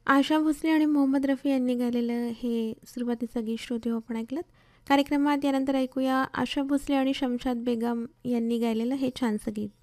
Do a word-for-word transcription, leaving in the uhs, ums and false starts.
आशा भोसले आणि मोहम्मद रफी यांनी गायलेलं हे सुरुवातीचं गीत श्रोते हो आपण ऐकलं. कार्यक्रमात यानंतर ऐकूया आशा भोसले आणि शमशाद बेगम यांनी गायलेलं हे छानसं गीत.